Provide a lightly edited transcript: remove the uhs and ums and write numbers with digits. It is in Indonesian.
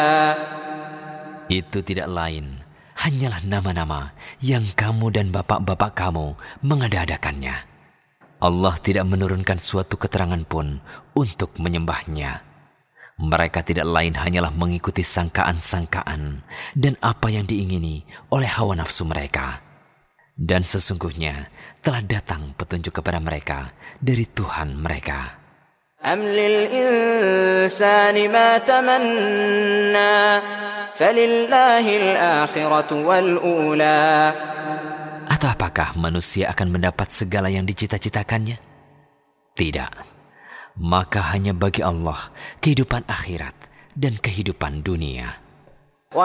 Itu tidak lain, hanyalah nama-nama yang kamu dan bapak-bapak kamu mengada-adakannya. Allah tidak menurunkan suatu keterangan pun untuk menyembahnya. Mereka tidak lain hanyalah mengikuti sangkaan-sangkaan dan apa yang diingini oleh hawa nafsu mereka. Dan sesungguhnya telah datang petunjuk kepada mereka dari Tuhan mereka. أم للإنسان ما تمنى فلله الآخرة والأولى. Atau apakah manusia akan mendapat segala yang dicita-citakannya? Tidak. Maka hanya bagi Allah kehidupan akhirat dan kehidupan dunia.